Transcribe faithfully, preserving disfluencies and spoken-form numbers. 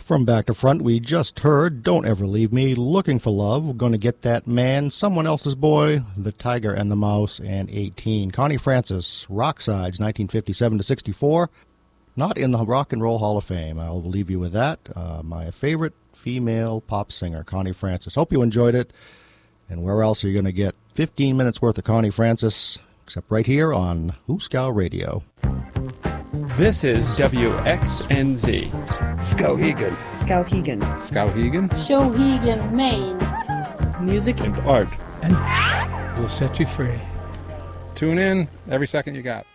From Back to Front, we just heard Don't Ever Leave Me, Looking for Love, Gonna Get That Man, Someone Else's Boy, The Tiger and the Mouse, and eighteen. Connie Francis, Rocksides, nineteen fifty-seven to sixty-four. Not in the Rock and Roll Hall of Fame. I'll leave you with that. Uh, my favorite female pop singer, Connie Francis. Hope you enjoyed it. And where else are you going to get fifteen minutes worth of Connie Francis, except right here on Hooskow Radio. This is W X N Z. Skowhegan. Skowhegan. Skowhegan. Skowhegan, Maine. Music and art. And we'll set you free. Tune in every second you got.